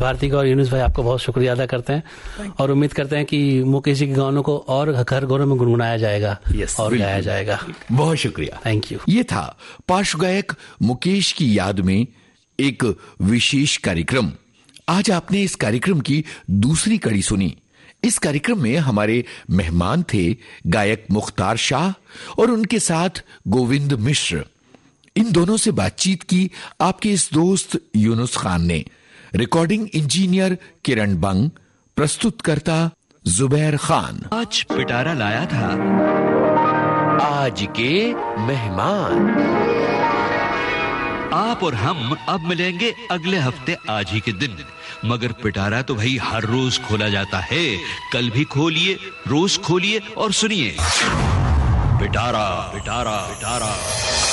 भारती का और यूनुस भाई आपको बहुत शुक्रिया अदा करते हैं और उम्मीद करते हैं कि मुकेश जी के गानों को और घर घरों में गुनगुनाया जाएगा और गाया जाएगा। बहुत शुक्रिया, थैंक यू। ये था पार्श्व गायक मुकेश की याद में एक विशेष कार्यक्रम। आज आपने इस कार्यक्रम की दूसरी कड़ी सुनी। इस कार्यक्रम में हमारे मेहमान थे गायक मुख्तार शाह और उनके साथ गोविंद मिश्र। इन दोनों से बातचीत की आपके इस दोस्त यूनुस खान ने। रिकॉर्डिंग इंजीनियर किरण बंग, प्रस्तुतकर्ता जुबैर खान। आज पिटारा लाया था आज के मेहमान। आप और हम अब मिलेंगे अगले हफ्ते आज ही के दिन, मगर पिटारा तो भाई हर रोज खोला जाता है। कल भी खोलिए, रोज खोलिए और सुनिए पिटारा पिटारा पिटारा।